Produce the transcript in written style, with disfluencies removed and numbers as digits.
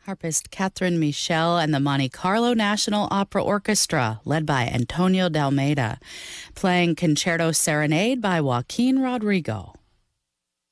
Harpist Catherine Michel and the Monte Carlo National Opera Orchestra, led by Antonio D'Almeida, playing Concerto Serenade by Joaquin Rodrigo.